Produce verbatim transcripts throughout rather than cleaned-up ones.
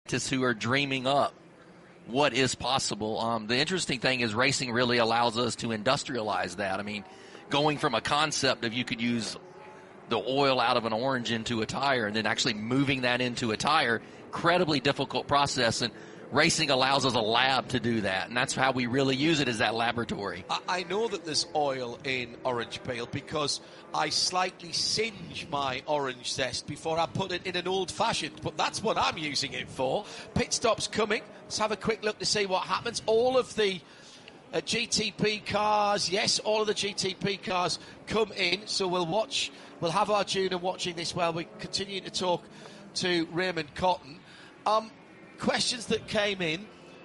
scientists who are dreaming up what is possible. Um, the interesting thing is racing really allows us to industrialize that. I mean, going from a concept of you could use the oil out of an orange into a tire and then actually moving that into a tire, incredibly difficult process. And racing allows us a lab to do that, and that's how we really use it, as that laboratory. I, I know that there's oil in orange peel because I slightly singe my orange zest before I put it in an old-fashioned, but that's what I'm using it for. Pit stop's coming. Let's have a quick look to see what happens. All of the uh, G T P cars, yes, all of the G T P cars come in, so we'll watch, we'll have our tune and watching this while we continue to talk to Raymond Cotton. Um, Questions that came in.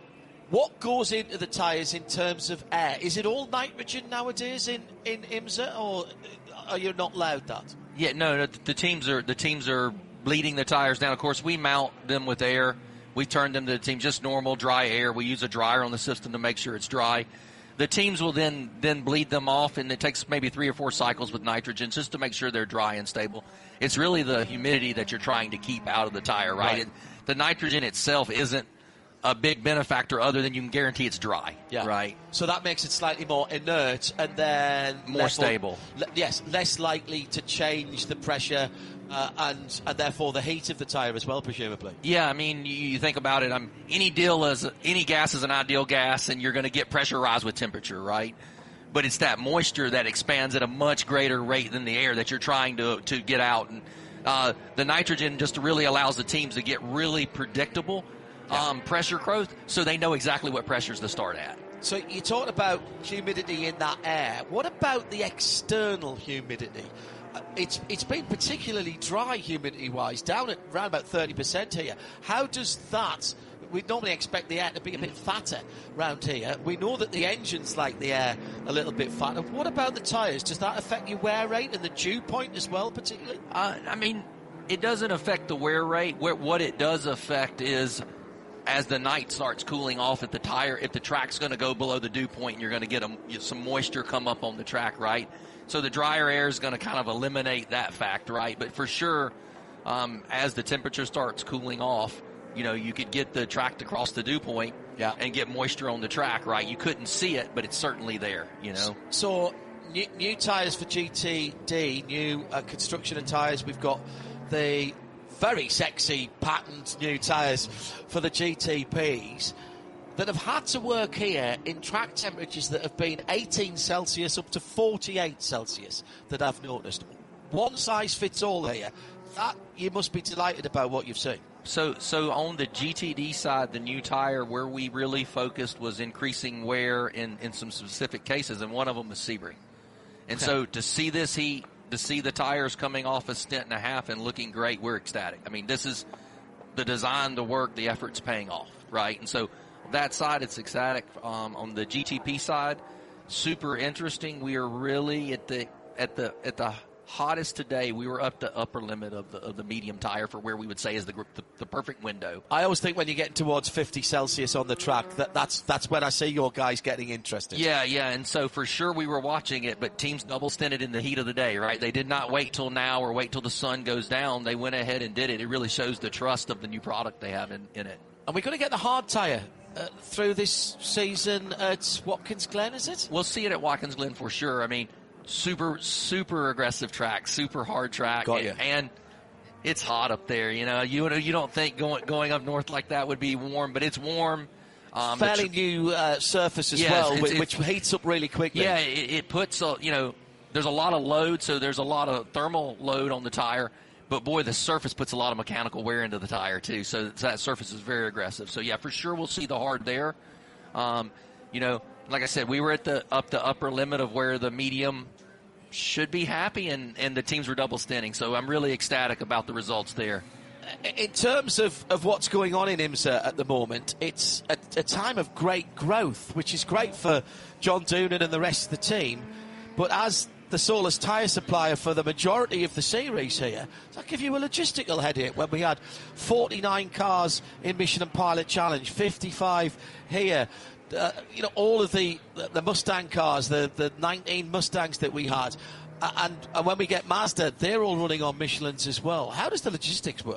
What goes into the tyres in terms of air? Is it all nitrogen nowadays in, in IMSA, or are you not allowed that? Yeah, no, no, the teams are the teams are bleeding the tires down. Of course, we mount them with air. We turn them to the team just normal dry air. We use a dryer on the system to make sure it's dry. The teams will then then bleed them off, and it takes maybe three or four cycles with nitrogen just to make sure they're dry and stable. It's really the humidity that you're trying to keep out of the tire, right? right. It, the nitrogen itself isn't a big benefactor other than you can guarantee it's dry, yeah. right? So that makes it slightly more inert and then more therefore, stable. Le- yes, less likely to change the pressure uh, and and therefore the heat of the tyre as well, presumably. Yeah, I mean, you, you think about it. Um, any deal is any gas is an ideal gas, and you're going to get pressure rise with temperature, right? But it's that moisture that expands at a much greater rate than the air that you're trying to to get out. And uh, the nitrogen just really allows the teams to get really predictable yeah. um, pressure growth, so they know exactly what pressures to start at. So you talked about humidity in that air. What about the external humidity? Uh, it's it's been particularly dry humidity-wise, down at around about thirty percent here. How does that... We normally expect the air to be a bit fatter round here. We know that the engines like the air a little bit fatter. What about the tyres? Does that affect your wear rate and the dew point as well, particularly? Uh, I mean, it doesn't affect the wear rate. What it does affect is as the night starts cooling off at the tire, if the track's going to go below the dew point, you're going to get a, some moisture come up on the track, right? So the drier air is going to kind of eliminate that fact, right? But for sure, um, as the temperature starts cooling off, you know, you could get the track to cross the dew point yeah. and get moisture on the track, right? You couldn't see it, but it's certainly there, you know. So, new, new tyres for G T D, new uh, construction and tyres. We've got the very sexy patterned new tyres for the G T Ps that have had to work here in track temperatures that have been eighteen Celsius up to forty-eight Celsius that I've noticed. One size fits all here. That, you must be delighted about what you've seen. So so on the G T D side, the new tire, where we really focused was increasing wear in, in some specific cases, and one of them was Sebring. And okay. so to see this heat, to see the tires coming off a stint and a half and looking great, we're ecstatic. I mean, this is the design, the work, the effort's paying off, right? And so on that side, it's ecstatic. Um, on the G T P side, super interesting. We are really at the at the at the hottest today. We were up to upper limit of the of the medium tire for where we would say is the, the the perfect window. I always think when you're getting towards fifty Celsius on the track, that that's that's when I see your guys getting interested. Yeah, yeah, and so for sure we were watching it, but teams double stinted in the heat of the day, right? They did not wait till now or wait till the sun goes down. They went ahead and did it. It really shows the trust of the new product they have in, in it. And we're going to get the hard tire uh, through this season at Watkins Glen, is it? We'll see it at Watkins Glen for sure. I mean, super, super aggressive track, super hard track. Got you. And, and it's hot up there. You know, you you don't think going going up north like that would be warm, but it's warm. Um, Fairly tr- new uh, surface as yes, well, it's, which, it's, which heats up really quickly. Yeah, it, it puts, a, you know, there's a lot of load, so there's a lot of thermal load on the tire. But, boy, the surface puts a lot of mechanical wear into the tire, too. So that surface is very aggressive. So, yeah, for sure we'll see the hard there. Um, you know, like I said, we were at the up the upper limit of where the medium should be happy, and, and the teams were double stinting. So I'm really ecstatic about the results there. In terms of, of what's going on in IMSA at the moment, it's a, a time of great growth, which is great for John Doonan and the rest of the team. But as the Solus tyre supplier for the majority of the series here, does that give you a logistical headache when we had forty-nine cars in Michelin Pilot Challenge, fifty-five here, uh, you know, all of the the Mustang cars, the, the nineteen Mustangs that we had, and, and when we get Mazda, they're all running on Michelins as well. How does the logistics work?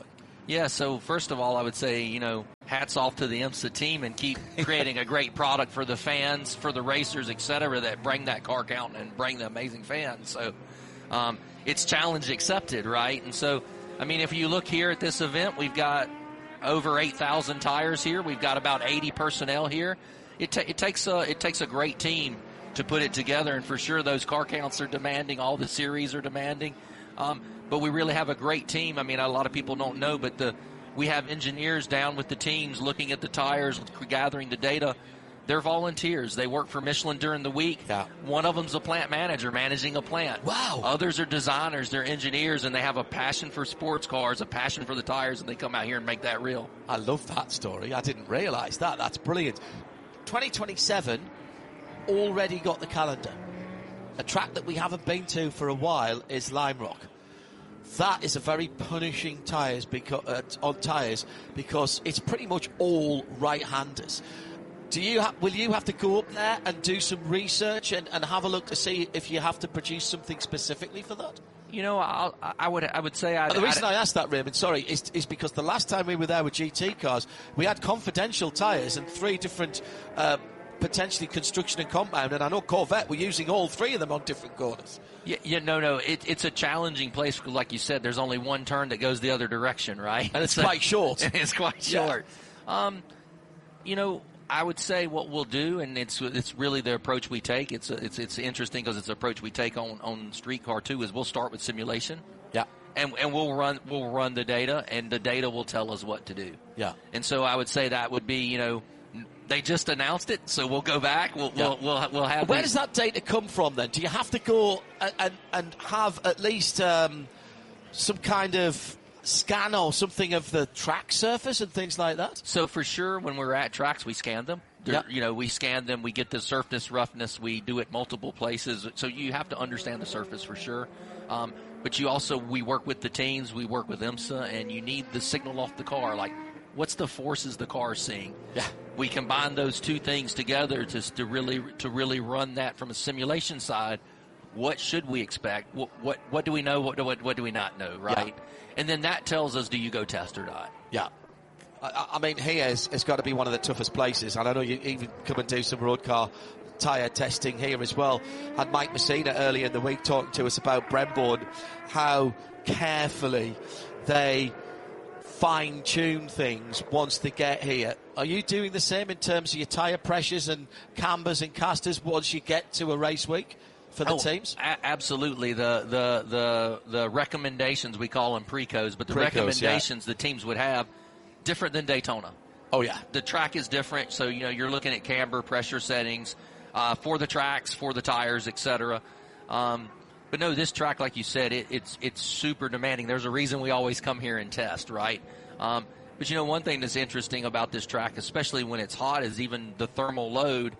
Yeah, so first of all, I would say, you know, hats off to the IMSA team and keep creating a great product for the fans, for the racers, et cetera, that bring that car count and bring the amazing fans. So um, it's challenge accepted, right? And so, I mean, if you look here at this event, we've got over eight thousand tires here. We've got about eighty personnel here. It, ta- it takes a, it takes a great team to put it together, and for sure those car counts are demanding, all the series are demanding. Um, but we really have a great team. I mean, a lot of people don't know, but the we have engineers down with the teams looking at the tires, gathering the data. They're volunteers. They work for Michelin during the week. Yeah. One of them's a plant manager managing a plant. Wow. Others are designers. They're engineers, and they have a passion for sports cars, a passion for the tires, and they come out here and make that real. I love that story. I didn't realise that. That's brilliant. twenty twenty-seven already got the calendar. A track that we haven't been to for a while is Lime Rock. That is a very punishing tyres because, uh, on tyres because it's pretty much all right-handers. Do you ha- will you have to go up there and do some research and, and have a look to see if you have to produce something specifically for that? You know, I'll, I would I would say I'd, the reason I'd, I asked that, Raymond, sorry, is, is because the last time we were there with G T cars, we had confidential tyres and three different uh, potentially construction and compound, and I know Corvette were using all three of them on different corners. Yeah, yeah no, no, it, it's a challenging place because, like you said, there's only one turn that goes the other direction, right? And it's so, quite short. It's quite short. Yeah. Um, you know, I would say what we'll do, and it's it's really the approach we take. It's it's it's interesting because it's the approach we take on on streetcar too. Is we'll start with simulation. Yeah. And and we'll run we'll run the data, and the data will tell us what to do. Yeah. And so I would say that would be, you know, they just announced it, so we'll go back. We'll yeah. we'll, we'll we'll have. Where these. does that data come from then? Do you have to go and and, and have at least um, some kind of scan or something of the track surface and things like that? So for sure, when we're at tracks, we scan them. Yeah. You know, we scan them. We get the surface roughness. We do it multiple places. So you have to understand the surface for sure. Um, but you also, we work with the teams. We work with IMSA, and you need the signal off the car. Like, what's the forces the car is seeing? Yeah. We combine those two things together to to really to really run that from a simulation side. What should we expect? What what, what do we know? What do what, what do we not know? Right. Yeah. And then that tells us, do you go test or not? Yeah. I, I mean, here has, has got to be one of the toughest places. And I know you even come and do some road car tyre testing here as well. Had Mike Messina earlier in the week talking to us about Brembo, how carefully they fine-tune things once they get here. Are you doing the same in terms of your tyre pressures and cambers and casters once you get to a race week? For the oh, teams? A- absolutely. The, the the the recommendations, we call them pre-codes, but the Pre-codes, recommendations yeah. the teams would have, different than Daytona. Oh, yeah. The track is different, so you know you're looking at camber, pressure settings uh, for the tracks, for the tires, et cetera. Um, but no, this track, like you said, it, it's it's super demanding. There's a reason we always come here and test, right? Um, but you know, one thing that's interesting about this track, especially when it's hot, is even the thermal load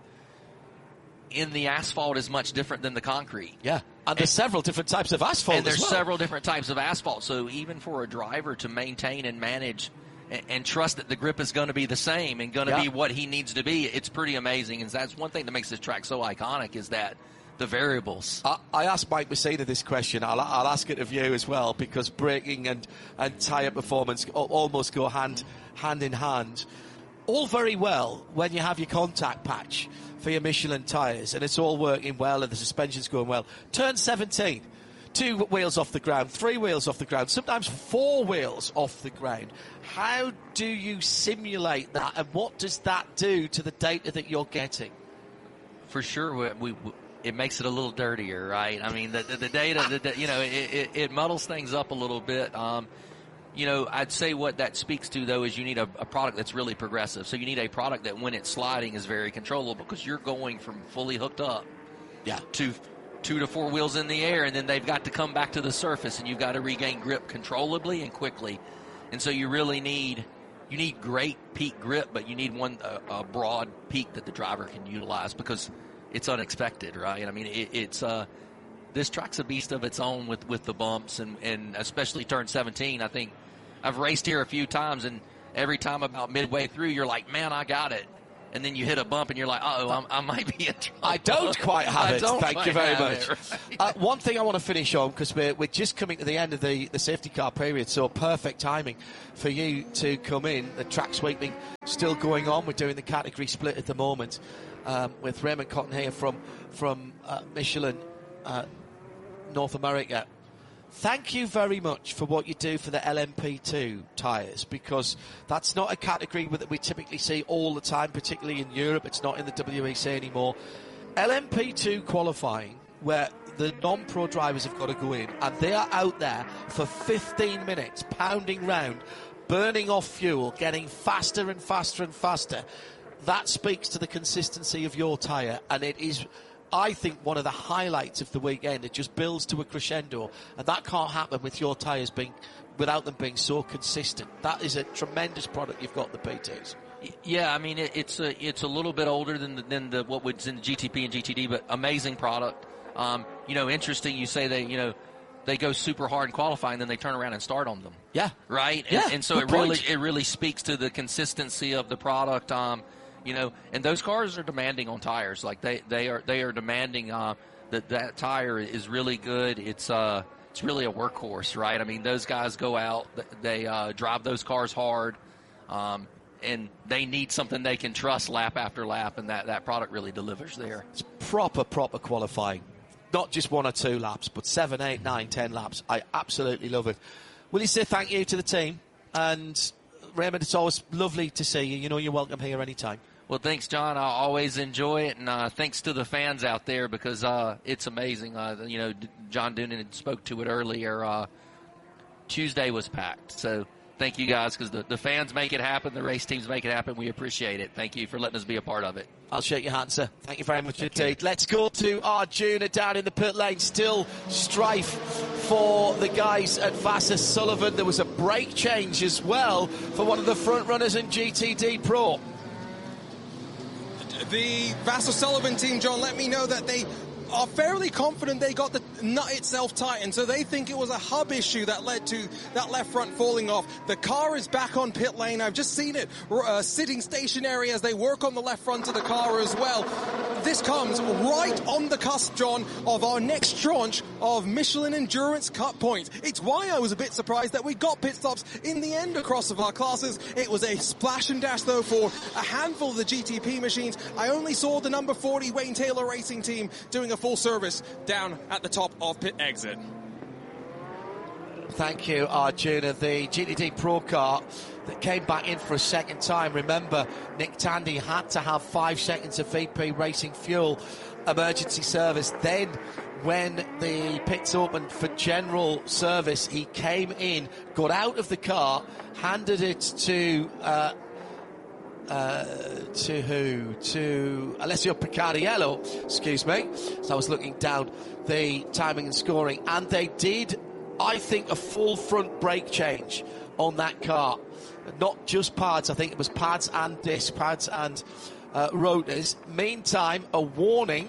in the asphalt is much different than the concrete. Yeah. And there's and, several different types of asphalt And there's as well. several different types of asphalt. So even for a driver to maintain and manage and, and trust that the grip is going to be the same and going to yeah. be what he needs to be, it's pretty amazing. And that's one thing that makes this track so iconic is that the variables. I, I asked Mike Messina this question. I'll, I'll ask it of you as well, because braking and, and tyre performance almost go hand, hand in hand. All very well when you have your contact patch for your Michelin tyres and it's all working well and the suspension's going well. Turn seventeen, two wheels off the ground, three wheels off the ground, sometimes four wheels off the ground. How do you simulate that, and what does that do to the data that you're getting? For sure, we, we it makes it a little dirtier, right? I mean, the, the, the data, the, you know, it, it, it muddles things up a little bit. Um, You know, I'd say what that speaks to, though, is you need a, a product that's really progressive. So you need a product that, when it's sliding, is very controllable, because you're going from fully hooked up yeah. to two to four wheels in the air, and then they've got to come back to the surface, and you've got to regain grip controllably and quickly. And so you really need you need great peak grip, but you need one a, a broad peak that the driver can utilize, because it's unexpected, right? I mean, it, it's uh, this track's a beast of its own with, with the bumps, and, and especially turn seventeen. I think I've raced here a few times, and every time about midway through, you're like, man, I got it. and then you hit a bump and you're like, uh-oh, I'm, I might be in trouble. I don't quite have it. Thank you very much. It, right? uh, one thing I want to finish on, because we're, we're just coming to the end of the, the safety car period, so perfect timing for you to come in. The track sweeping still going on. We're doing the category split at the moment um, with Raymond Cotton here from, from uh, Michelin uh, North America. Thank you very much for what you do for the L M P two tyres, because that's not a category that we typically see all the time, particularly in Europe. It's not in the W E C anymore. L M P two qualifying, where the non-pro drivers have got to go in, and they are out there for fifteen minutes, pounding round, burning off fuel, getting faster and faster and faster. That speaks to the consistency of your tyre, and it is, I think, one of the highlights of the weekend. It just builds to a crescendo, and that can't happen with your tyres being, without them being so consistent. That is a tremendous product you've got, the P twos. Yeah, I mean, it, it's a it's a little bit older than the, than the what was in the G T P and G T D, but amazing product. Um, you know, interesting. You say they, you know, they go super hard in qualifying, then they turn around and start on them. Yeah, right. Yeah, and, and so it point. really it really speaks to the consistency of the product. Um, You know, and those cars are demanding on tires. Like they, they are they are demanding uh, that that tire is really good. It's uh it's really a workhorse, right? I mean, those guys go out, they uh, drive those cars hard, um, and they need something they can trust lap after lap, and that, that product really delivers there. It's proper proper qualifying, not just one or two laps, but seven, eight, nine, ten laps. I absolutely love it. Will you say thank you to the team? And Raymond, it's always lovely to see you. You know, you're welcome here anytime. Well, thanks, John. I always enjoy it, and uh, thanks to the fans out there, because uh, it's amazing. Uh, you know, John Doonan had spoke to it earlier. Uh, Tuesday was packed, so thank you guys, because the, the fans make it happen, the race teams make it happen. We appreciate it. Thank you for letting us be a part of it. I'll shake your hand, sir. Thank you very much indeed. Let's go to Arjuna down in the pit lane. Still strife for the guys at Vasser Sullivan. There was a brake change as well for one of the front runners in G T D Pro. The Vasser Sullivan team, John, let me know that they are fairly confident they got the nut itself tightened, so they think it was a hub issue that led to that left front falling off. The car is back on pit lane. I've just seen it uh, sitting stationary as they work on the left front of the car as well. This comes right on the cusp, John, of our next tranche of Michelin Endurance Cup points. It's why I was a bit surprised that we got pit stops in the end across of our classes. It was a splash and dash, though, for a handful of the G T P machines. I only saw the number forty Wayne Taylor Racing team doing a full service down at the top of pit exit. Thank you, Arjuna. The G T D Pro car that came back in for a second time. Remember, Nick Tandy had to have five seconds of V P Racing Fuel emergency service. Then, when the pits opened for general service, he came in, got out of the car, handed it to... Uh, Uh, to who? To Alessio Picariello, excuse me. So I was looking down the timing and scoring, and they did, I think, a full front brake change on that car. Not just pads, I think it was pads and disc, pads and uh, rotors. Meantime, a warning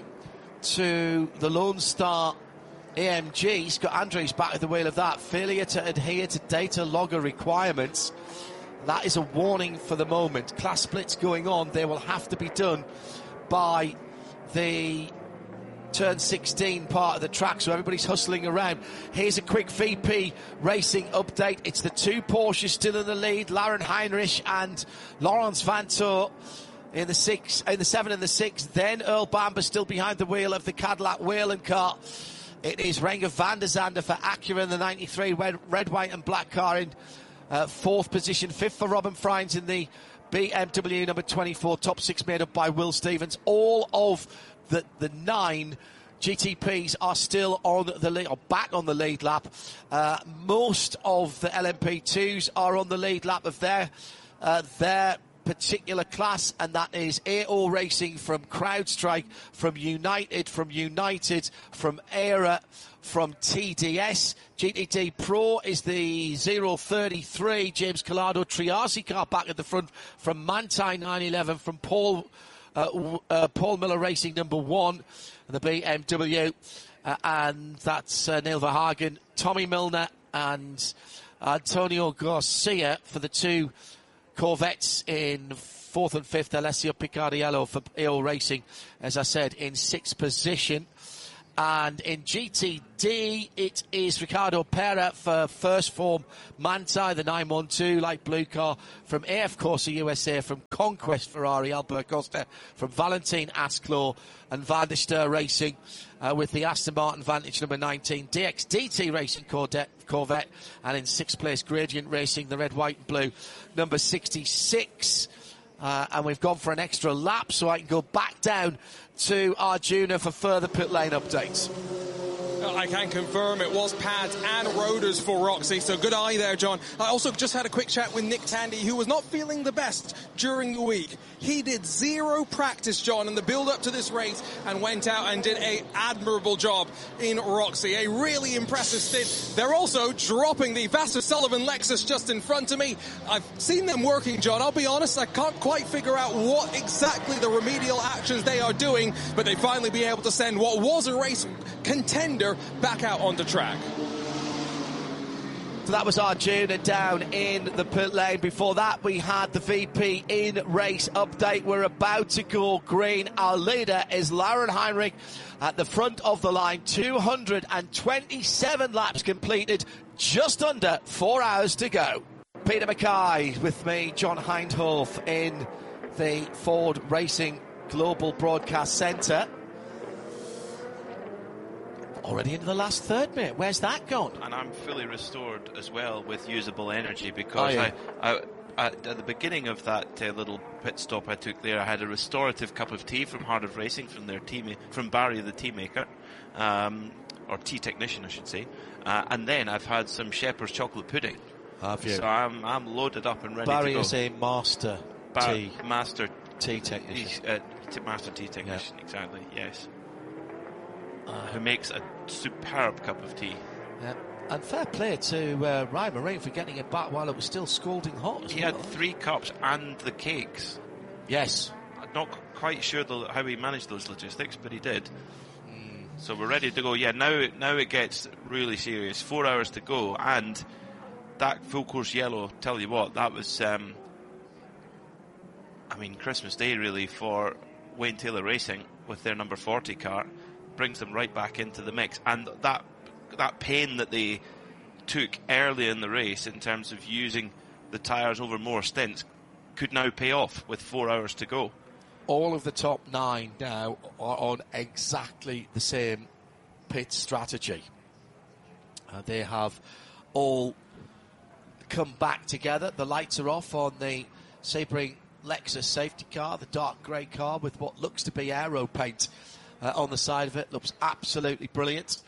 to the Lone Star A M G. Scott Andrews back at the wheel of that. Failure to adhere to data logger requirements. That is a warning for the moment. Class splits going on. They will have to be done by the turn sixteen part of the track, so everybody's hustling around. Here's a quick V P Racing update. It's the two Porsches still in the lead, Lauren Heinrich and Laurence Vanthoor in the six, in the seven and the six. Then Earl Bamber still behind the wheel of the Cadillac Whelen car. It is Renger van der Zande for Acura in the ninety-three red, red, white and black car in Uh, fourth position. Fifth for Robin Freins in the B M W number twenty-four. Top six made up by Will Stevens. All of the, the nine G T Ps are still on the lead, or back on the lead lap. Uh, most of the L M P twos are on the lead lap of their uh, their particular class, and that is A O Racing from CrowdStrike, from United, from United, from ERA, from T D S. G T D Pro is the zero thirty-three James Collado Triasi car back at the front from Manthey nine eleven, from Paul uh, uh, Paul Miller Racing number one, and the B M W, uh, and that's uh, Neil Verhagen, Tommy Milner and Antonio Garcia for the two Corvettes in fourth and fifth, Alessio Picariello for E O Racing, as I said, in sixth position. And in G T D, it is Ricardo Pera for First Form Manthey, the nine one two light blue car from A F Corsa U S A, from Conquest Ferrari, Albert Costa, from Valentin Asclaw and Van der Steur Racing uh, with the Aston Martin Vantage number nineteen, D X D T Racing Corvette, Corvette, and in sixth place, Gradient Racing, the red, white and blue, number sixty-six. Uh, and we've gone for an extra lap, so I can go back down to Arjuna for further pit lane updates. I can confirm it was pads and rotors for Roxy, so good eye there, John. I also just had a quick chat with Nick Tandy, who was not feeling the best during the week. He did zero practice, John, in the build-up to this race and went out and did an admirable job in Roxy. A really impressive stint. They're also dropping the Vasser Sullivan Lexus just in front of me. I've seen them working, John. I'll be honest, I can't quite figure out what exactly the remedial actions they are doing, but they finally be able to send what was a race contender back out onto track. So that was Arjuna down in the pit lane. Before that, we had the V P in race update. We're about to go green. Our leader is Lauren Heinrich at the front of the line. two hundred twenty-seven laps completed, just under four hours to go. Peter Mackay with me, John Hindhoff in the Ford Racing Global Broadcast Centre. Already into the last third, mate. Where's that gone? And I'm fully restored as well with usable energy, because oh, yeah. I, I, I, at the beginning of that uh, little pit stop I took there, I had a restorative cup of tea from Heart of Racing, from their tea, from Barry the tea maker, um, or tea technician, I should say. Uh, and then I've had some Shepherd's chocolate pudding. Have you? So I'm I'm loaded up and ready Barry to go. is a master Bar- tea master tea technician. Uh, t- master tea technician, yeah. Exactly. Yes. Uh, who makes a superb cup of tea. Yeah. And fair play to uh, Ryan Marine for getting it back while it was still scalding hot as he well. had three cups and the cakes. Yes. I'm not quite sure the, how he managed those logistics, but he did. Mm. So we're ready to go. Yeah, now, now it gets really serious. Four hours to go, and that full course yellow, tell you what, that was, um, I mean, Christmas Day really for Wayne Taylor Racing with their number forty car. Brings them right back into the mix, and that that pain that they took early in the race in terms of using the tyres over more stints could now pay off with four hours to go. All of the top nine now are on exactly the same pit strategy. Uh, they have all come back together. The lights are off on the Sebring Lexus safety car, the dark grey car with what looks to be aero paint Uh, on the side of it. Looks absolutely brilliant.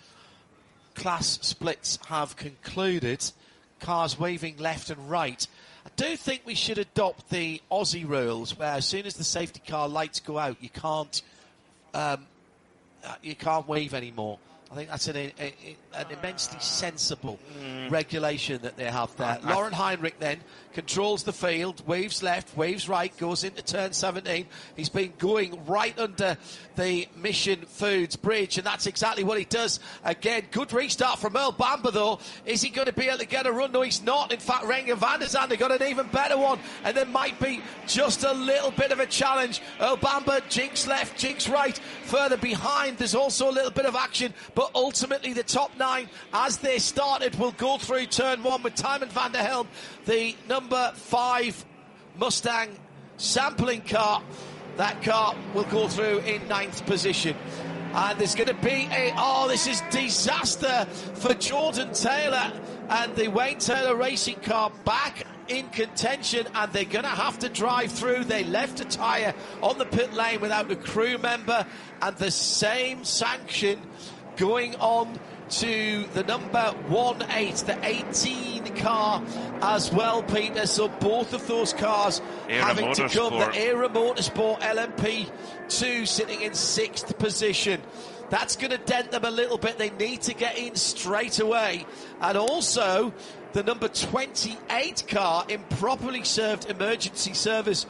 Class splits have concluded. Cars waving left and right. I do think we should adopt the Aussie rules, where as soon as the safety car lights go out, you can't um, uh, you can't wave anymore. I think that's an, a, a, an immensely sensible mm. regulation that they have there. I, I Lauren Heinrich then controls the field, waves left, waves right, goes into turn seventeen. He's been going right under the Mission Foods bridge, and that's exactly what he does. Again, good restart from Earl Bamber, though. Is he going to be able to get a run? No, he's not. In fact, Renger van der Zande got an even better one, and there might be just a little bit of a challenge. Earl Bamber, jinx left, jinx right. Further behind, there's also a little bit of action, but ultimately the top nine, as they started, will go through turn one with Tymon van der Helm, the number five Mustang sampling car. That car will go through in ninth position. And there's going to be a, oh, this is disaster for Jordan Taylor and the Wayne Taylor Racing car back in contention, and they're going to have to drive through. They left a tyre on the pit lane without a crew member, and the same sanction going on to the number one eight, the eighteen car as well, Peter. So both of those cars Era having to come. Motorsport. The Era Motorsport L M P two sitting in sixth position. That's going to dent them a little bit. They need to get in straight away. And also, the number twenty-eight car, improperly served emergency service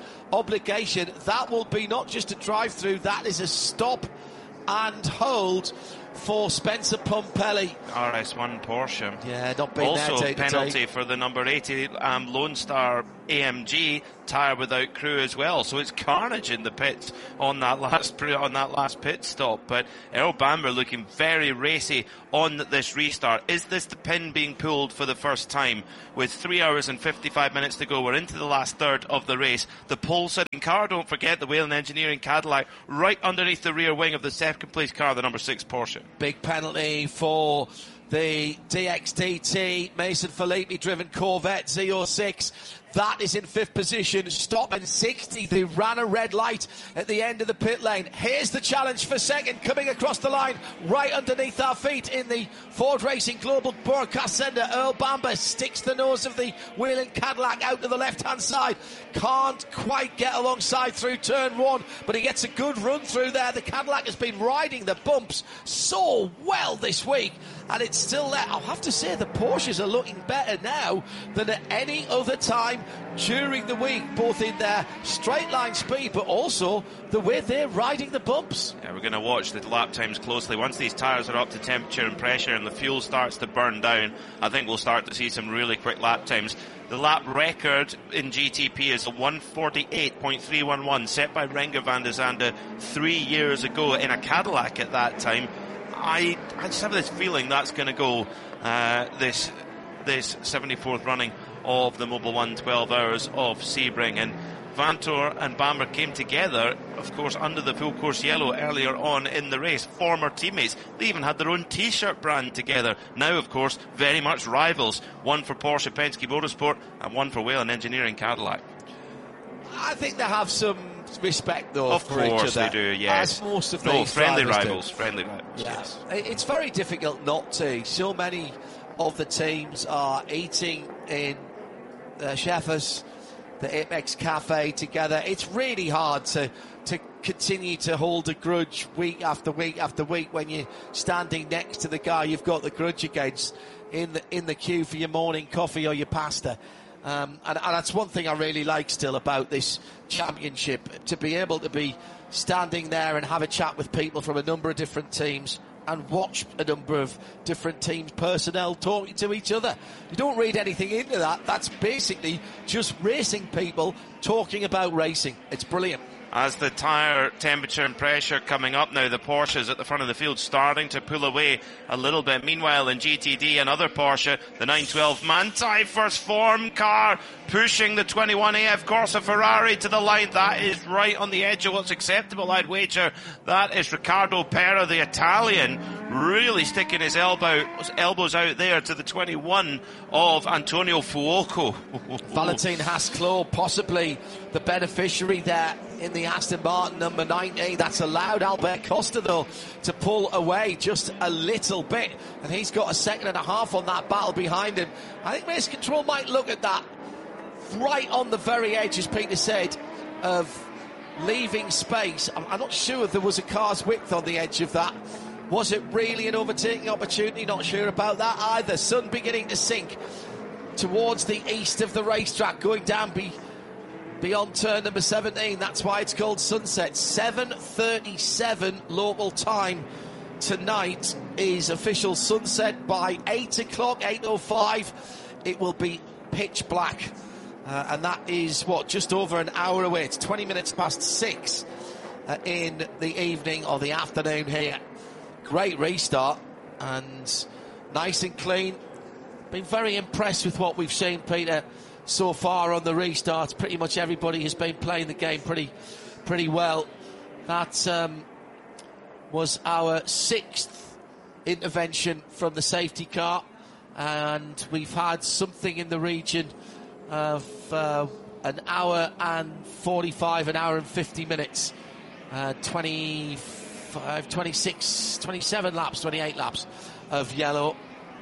obligation. That will be not just a drive-through, that is a stop and hold for Spencer Pumpelly. R S one Porsche. Yeah, not being there. Also take the penalty take. for the number eighty um, Lone Star A M G tyre without crew as well. So it's carnage in the pits on that last on that last pit stop. But Earl Bamber looking very racy on this restart. Is this the pin being pulled for the first time? With three hours and fifty-five minutes to go, we're into the last third of the race. The pole-sitting car, don't forget, the Whelen Engineering Cadillac, right underneath the rear wing of the second place car, the number six Porsche. Big penalty for the D X D T Mason Filippi driven Corvette Z oh six. That is in fifth position. Stop and sixty. They ran a red light at the end of the pit lane. Here's the challenge for second, coming across the line, right underneath our feet in the Ford Racing Global Broadcast Centre. Earl Bamber sticks the nose of the Whelen Cadillac out to the left-hand side. Can't quite get alongside through turn one, but he gets a good run through there. The Cadillac has been riding the bumps so well this week, and it's still there. I'll have to say the Porsches are looking better now than at any other time during the week, both in their straight line speed, but also the way they're riding the bumps. Yeah, we're going to watch the lap times closely. Once these tyres are up to temperature and pressure and the fuel starts to burn down, I think we'll start to see some really quick lap times. The lap record in G T P is a one forty-eight point three one one, set by Renger van der Zande three years ago in a Cadillac at that time. I, I just have this feeling that's going to go uh, this this seventy-fourth running of the Mobil one twelve Hours of Sebring. And Vanthoor and Bamber came together, of course, under the full course yellow earlier on in the race. Former teammates. They even had their own T-shirt brand together. Now, of course, very much rivals. One for Porsche Penske Motorsport and one for Whelen Engineering Cadillac. I think they have some respect, though, of for course each other. they do, yes. As most of no, these friendly rivals rivals. do. Friendly rivals, Yeah. yes. It's very difficult not to. So many of the teams are eating in uh, Sheffers, the Apex Cafe together. It's really hard to to continue to hold a grudge week after week after week when you're standing next to the guy you've got the grudge against in the in the queue for your morning coffee or your pasta. Um, and, and that's one thing I really like still about this championship, to be able to be standing there and have a chat with people from a number of different teams and watch a number of different teams' personnel talking to each other. You don't read anything into that. That's basically just racing people talking about racing. It's brilliant. As the tyre temperature and pressure coming up now, the Porsches at the front of the field starting to pull away a little bit. Meanwhile, in G T D, another Porsche, the nine twelve Manthey first form car, pushing the twenty-one A F Corsa Ferrari to the line. That is right on the edge of what's acceptable, I'd wager. That is Riccardo Pera, the Italian, really sticking his elbow, his elbows out there to the twenty-one of Antonio Fuoco. Valentin Haas-Clos, possibly the beneficiary there in the Aston Martin number nineteen. That's allowed Albert Costa, though, to pull away just a little bit, and he's got a second and a half on that battle behind him. I think Race Control might look at that right on the very edge, as Peter said, of leaving space. I'm, I'm not sure if there was a car's width on the edge of that. Was it really an overtaking opportunity? Not sure about that either. Sun beginning to sink towards the east of the racetrack, going down be beyond turn number seventeen. That's why it's called Sunset. seven thirty-seven local time tonight is official sunset. By eight o'clock, eight oh five, it will be pitch black. Uh, and that is, what, just over an hour away. It's twenty minutes past six uh, in the evening or the afternoon here. Great restart and nice and clean. Been very impressed with what we've seen, Peter, so far on the restarts. Pretty much everybody has been playing the game pretty pretty well. That um, was our sixth intervention from the safety car, and we've had something in the region of uh, an hour and forty-five, an hour and fifty minutes, uh, twenty-five, twenty-six, twenty-seven laps, twenty-eight laps of yellow.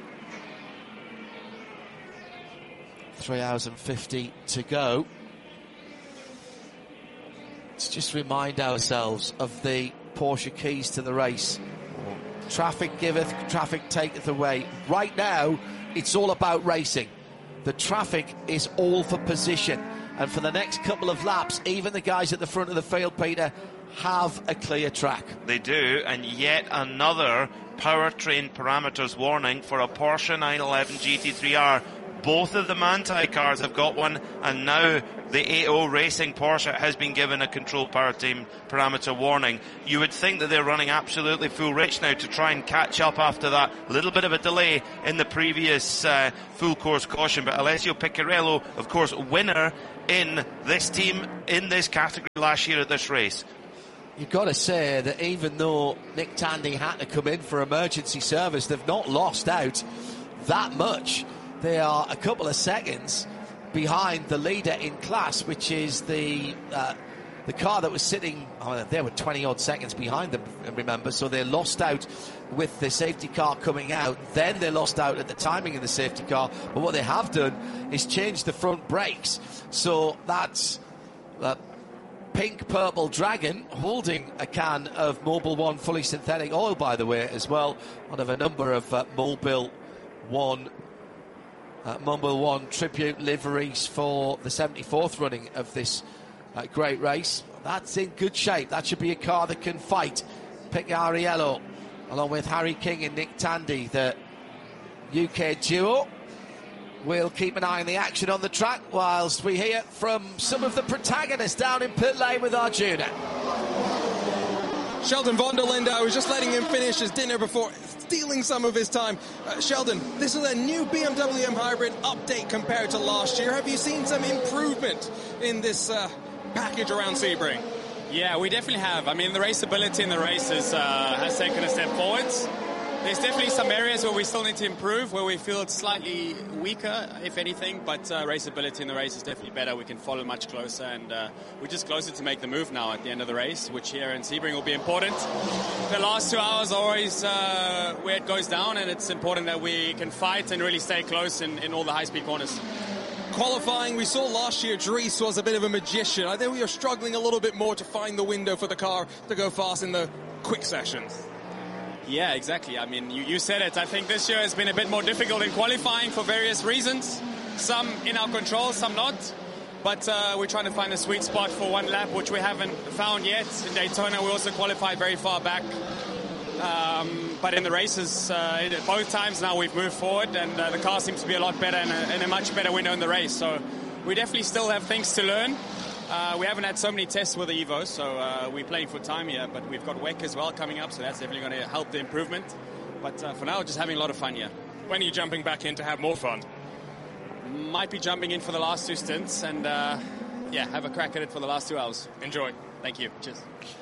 Three hours and fifty to go. Let's just remind ourselves of the Porsche keys to the race. Traffic giveth, traffic taketh away. Right now, it's all about racing. The traffic is all for position. And for the next couple of laps, even the guys at the front of the field, Peter, have a clear track. They do, and yet another powertrain parameters warning for a Porsche nine eleven G T three R. Both of the Manthey cars have got one, and now the A O Racing Porsche has been given a control powertrain parameter warning. You would think that they're running absolutely full rich now to try and catch up after that little bit of a delay in the previous uh, full course caution. But Alessio Piccarello, of course, winner in this team, in this category last year at this race. You've got to say that even though Nick Tandy had to come in for emergency service, they've not lost out that much. They are a couple of seconds behind the leader in class, which is the uh, the car that was sitting, oh, they were twenty odd seconds behind them, remember, so they lost out with the safety car coming out. Then they lost out at the timing of the safety car, but what they have done is change the front brakes. So that's uh, pink purple Dragon holding a can of Mobil One fully synthetic oil, by the way, as well, one of a number of uh, Mobil One Uh, Mobil One tribute liveries for the seventy-fourth running of this uh, great race. That's in good shape. That should be a car that can fight Picariello, along with Harry King and Nick Tandy, the U K duo. We'll keep an eye on the action on the track whilst we hear from some of the protagonists down in pit lane with Arjuna. Sheldon von der Linde, I was just letting him finish his dinner before stealing some of his time. Uh, Sheldon, this is a new B M W M Hybrid update compared to last year. Have you seen some improvement in this uh, package around Sebring? Yeah, we definitely have. I mean, the raceability in the races uh, has taken a step forwards. There's definitely some areas where we still need to improve, where we feel it's slightly weaker, if anything, but uh, raceability in the race is definitely better. We can follow much closer, and uh, we're just closer to make the move now at the end of the race, which here in Sebring will be important. The last two hours are always uh, where it goes down, and it's important that we can fight and really stay close in, in all the high-speed corners. Qualifying, we saw last year Dries was a bit of a magician. I think we are struggling a little bit more to find the window for the car to go fast in the quick sessions. Yeah, exactly. I mean, you, you said it. I think this year has been a bit more difficult in qualifying for various reasons. Some in our control, some not. But uh, we're trying to find a sweet spot for one lap, which we haven't found yet. In Daytona, we also qualified very far back. Um, but in the races, uh, both times now we've moved forward, and uh, the car seems to be a lot better and a, and a much better window in the race. So we definitely still have things to learn. Uh, we haven't had so many tests with the Evo, so uh, we're playing for time here, but we've got W E C as well coming up, so that's definitely going to help the improvement. But uh, for now, just having a lot of fun here. When are you jumping back in to have more fun? Might be jumping in for the last two stints and, uh, yeah, have a crack at it for the last two hours. Enjoy. Thank you. Cheers.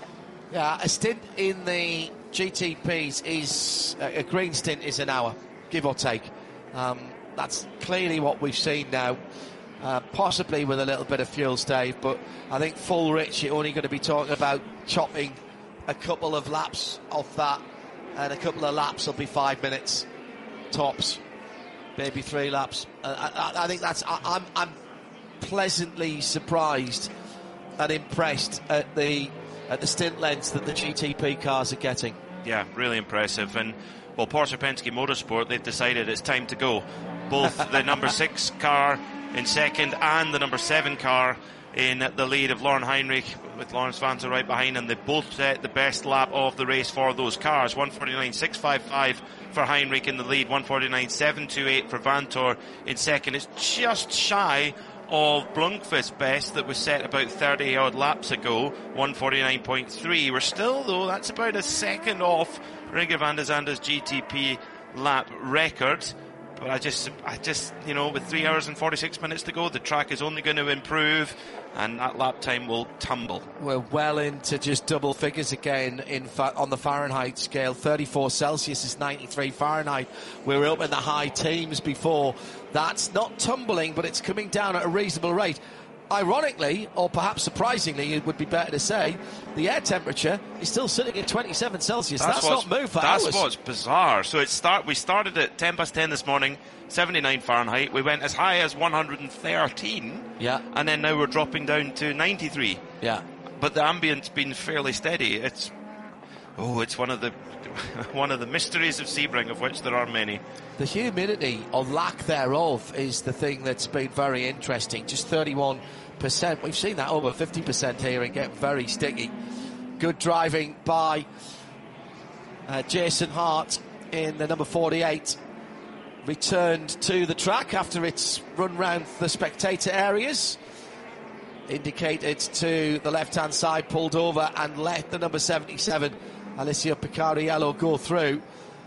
Yeah, a stint in the G T Ps is, a green stint is an hour, give or take. Um, that's clearly what we've seen now. Uh, possibly with a little bit of fuel stave, but I think full rich, you're only going to be talking about chopping a couple of laps off that, and a couple of laps will be five minutes tops, maybe three laps. Uh, I, I think that's. I, I'm, I'm pleasantly surprised and impressed at the at the stint lengths that the G T P cars are getting. Yeah, really impressive. And well, Porsche Penske Motorsport, they've decided it's time to go. Both the number six car in second and the number seven car in the lead of Lauren Heinrich, with Lawrence Vanthoor right behind them. They both set the best lap of the race for those cars. one forty-nine point six five five for Heinrich in the lead, one forty-nine point seven two eight for Vanthoor in second. It's just shy of Blomqvist's best that was set about thirty odd laps ago, one forty-nine point three. We're still, though, that's about a second off Renger van der Zande's G T P lap record. But I just, I just, you know, with three hours and forty-six minutes to go, the track is only going to improve, and that lap time will tumble. We're well into just double figures again in fa- on the Fahrenheit scale. thirty-four Celsius is ninety-three Fahrenheit. We were up in the high teens before. That's not tumbling, but it's coming down at a reasonable rate. Ironically, or perhaps surprisingly, it would be better to say, the air temperature is still sitting at twenty-seven Celsius. That's, that's not moved for that's hours. That's what's bizarre. So it start. We started at ten past ten this morning, seventy-nine Fahrenheit. We went as high as one hundred thirteen. Yeah. And then now we're dropping down to ninety-three. Yeah. But the ambient's been fairly steady. It's oh, it's one of the one of the mysteries of Sebring, of which there are many. The humidity, or lack thereof, is the thing that's been very interesting. Just thirty-one percent. We've seen that over fifty percent here and get very sticky. Good driving by Uh, Jason Hart in the number forty-eight returned to the track after its run round the spectator areas. Indicated to the left-hand side, pulled over and let the number seventy-seven, Alessio Picariello, go through.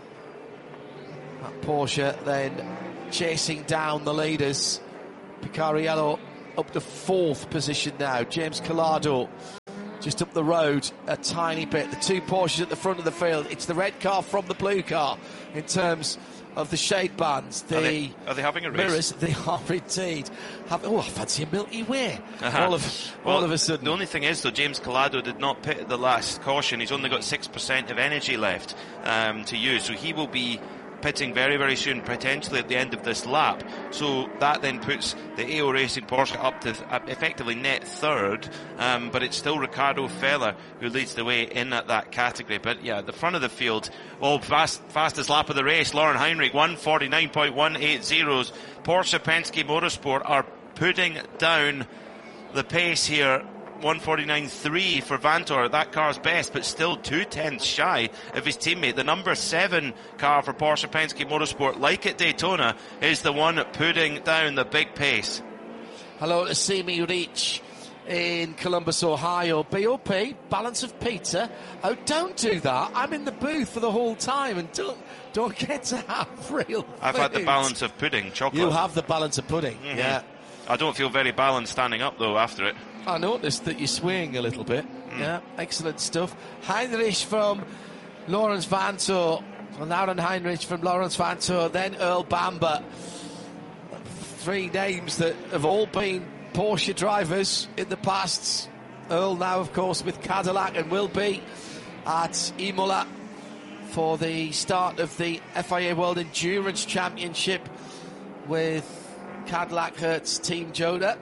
That Porsche then chasing down the leaders. Picariello up to fourth position now. James Collado just up the road a tiny bit. The two Porsches at the front of the field. It's the red car from the blue car in terms of the shade bands. The are, they, are they having a race? Mirrors, they are indeed. Have, oh, I fancy a Milky Way. Uh-huh. All of well, all of a sudden. The only thing is, though, James Collado did not pit at the last caution. He's only got six percent of energy left um, to use, so he will be pitting very, very soon, potentially at the end of this lap. So that then puts the A O Racing Porsche up to uh, effectively net third, um, but it's still Ricardo Feller who leads the way in at that category. But yeah, the front of the field, oh, fast, fastest lap of the race, Lauren Heinrich, one forty-nine point one eight zeros. Porsche Penske Motorsport are putting down the pace here. one forty-nine point three for Vantor, that car's best, but still two tenths shy of his teammate. The number seven car for Porsche Penske Motorsport, like at Daytona, is the one putting down the big pace. Hello to Simi Reach in Columbus, Ohio. B O P, balance of Peter. Oh, don't do that. I'm in the booth for the whole time and don't don't get to have real I've food. had the balance of pudding, chocolate. You have the balance of pudding, mm-hmm. yeah. I don't feel very balanced standing up, though, after it. I noticed that you're swaying a little bit. Mm. Yeah, excellent stuff. Heinrich from Lawrence Vantor. Lauren Heinrich from Lawrence Vantor. Then Earl Bamber. Three names that have all been Porsche drivers in the past. Earl now, of course, with Cadillac, and will be at Imola for the start of the F I A World Endurance Championship with Cadillac Hertz Team Joda.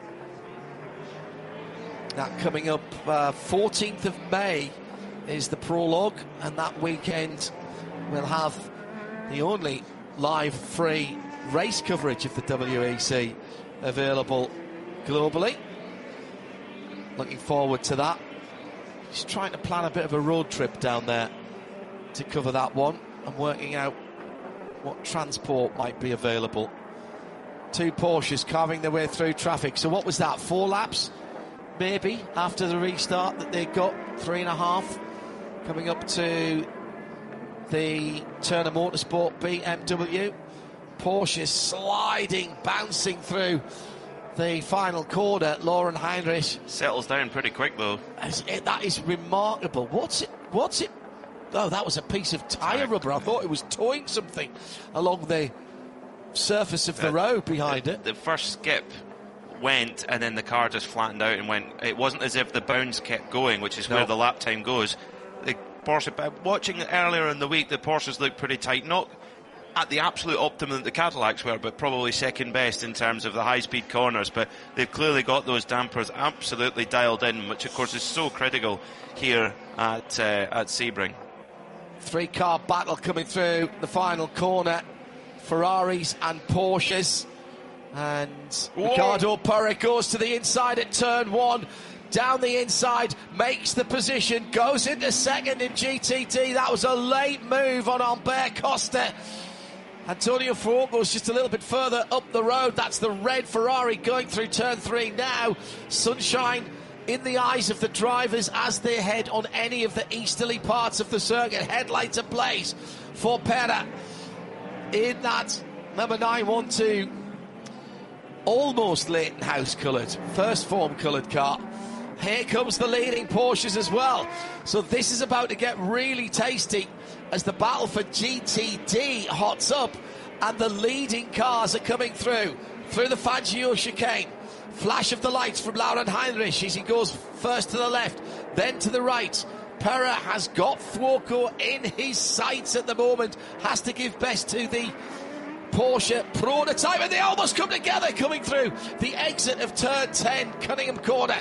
That coming up uh, fourteenth of May is the prologue, and that weekend we'll have the only live free race coverage of the W E C available globally. Looking forward to that. Just trying to plan a bit of a road trip down there to cover that one and working out what transport might be available. Two Porsches carving their way through traffic. So what was that, four laps? Maybe after the restart that they got, three and a half, coming up to the Turner Motorsport B M W. Porsche sliding, bouncing through the final corner. Lauren Heinrich settles down pretty quick, though. That is remarkable. What's it? What's it? Oh, that was a piece of tyre rubber. I thought it was towing something along the surface of the, the road behind the, it. The first skip went, and then the car just flattened out and went. It wasn't as if the bounce kept going, which is no. where the lap time goes. The Porsche, watching it earlier in the week, the Porsches looked pretty tight. Not at the absolute optimum that the Cadillacs were, but probably second best in terms of the high-speed corners. But they've clearly got those dampers absolutely dialed in, which of course is so critical here at uh, at Sebring. Three-car battle coming through the final corner. Ferraris and Porsches. And Whoa. Ricardo Perez goes to the inside at turn one. Down the inside, makes the position, goes into second in G T D. That was a late move on Albert Costa. Antonio Fuoco's just a little bit further up the road. That's the red Ferrari going through turn three now. Sunshine in the eyes of the drivers as they head on any of the easterly parts of the circuit. Headlights ablaze for Pera in that number nine one two, almost Leighton House coloured, first form coloured car. Here comes the leading Porsches as well. So this is about to get really tasty as the battle for G T D hots up and the leading cars are coming through, through the Fangio chicane. Flash of the lights from Lauren Heinrich as he goes first to the left, then to the right. Pera has got Fuoco in his sights at the moment, has to give best to the Porsche prototype, and they almost come together coming through the exit of turn ten, Cunningham Corner.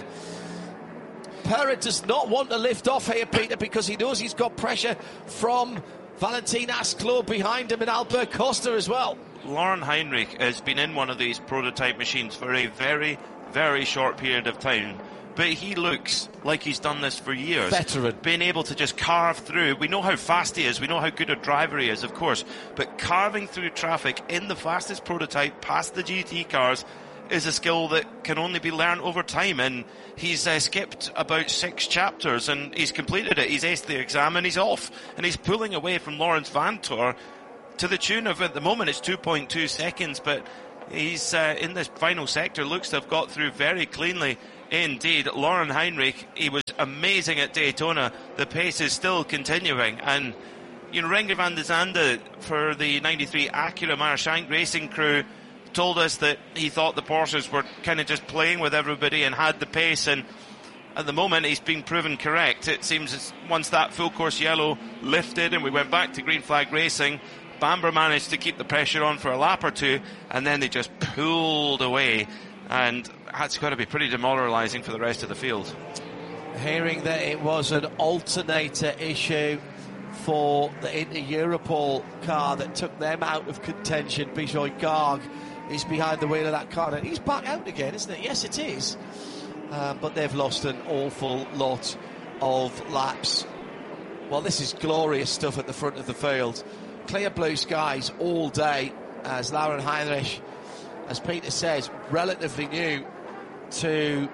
Pera does not want to lift off here, Peter, because he knows he's got pressure from Valentin Asclo behind him and Albert Costa as well. Lauren Heinrich has been in one of these prototype machines for a very, very short period of time. but he looks like he's done this for years. Veteran. Being able to just carve through. We know how fast he is. We know how good a driver he is, of course. But carving through traffic in the fastest prototype past the G T cars is a skill that can only be learned over time. And he's uh, skipped about six chapters and he's completed it. He's aced the exam and he's off. And he's pulling away from Lawrence Vanthoor to the tune of, at the moment, it's two point two seconds. But he's uh, in this final sector, looks to have got through very cleanly. Indeed, Lauren Heinrich, he was amazing at Daytona. The pace is still continuing. And, you know, Renger van der Zande for the ninety-three Acura Meyer-Shank Racing crew told us that he thought the Porsches were kind of just playing with everybody and had the pace. And at the moment, he's been proven correct. It seems as once that full course yellow lifted and we went back to green flag racing, Bamber managed to keep the pressure on for a lap or two, and then they just pulled away. And that's got to be pretty demoralising for the rest of the field. Hearing that it was an alternator issue for the Inter-Europol car that took them out of contention. Bijoy Garg is behind the wheel of that car, and he's back out again, isn't it? Yes, it is. Um, but they've lost an awful lot of laps. Well, this is glorious stuff at the front of the field. Clear blue skies all day as Lauren Heinrich, as Peter says, relatively new to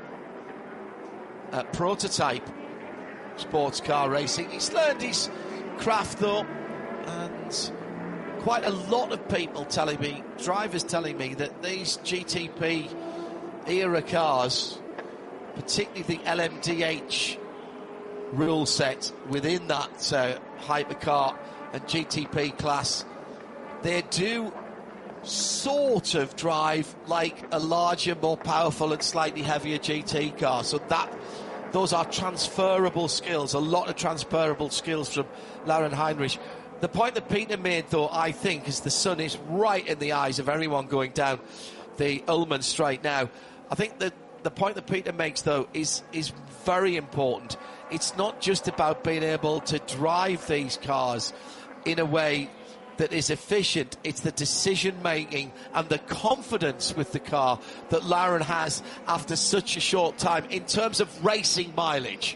uh, prototype sports car racing. He's learned his craft though, and quite a lot of people telling me, drivers telling me, that these G T P era cars, particularly the L M D H rule set within that uh, hypercar and G T P class, they do sort of drive like a larger, more powerful and slightly heavier G T car. So that those are transferable skills, a lot of transferable skills from Lauren Heinrich. The point that Peter made, though, I think, is the sun is right in the eyes of everyone going down the Ullman Straight now. I think that the point that Peter makes, though, is is very important. It's not just about being able to drive these cars in a way that is efficient. It's the decision making and the confidence with the car that Lauren has after such a short time in terms of racing mileage.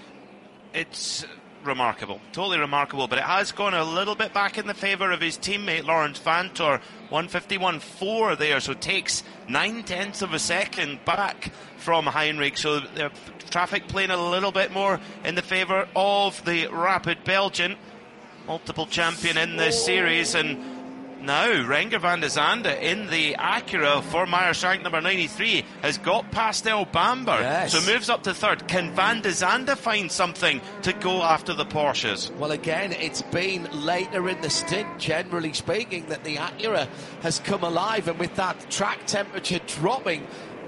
It's remarkable, totally remarkable, but it has gone a little bit back in the favour of his teammate Lawrence Vanthoor. one fifty-one point four there, so takes nine tenths of a second back from Heinrich. So the traffic playing a little bit more in the favour of the rapid Belgian, multiple champion in this series. And now Renger van der Zande in the Acura for Meyer-Shank number ninety-three has got past El Bamber, yes. So moves up to third. Can van der Zande find something to go after the Porsches? Well, again, it's been later in the stint, generally speaking, that the Acura has come alive, and with that track temperature dropping,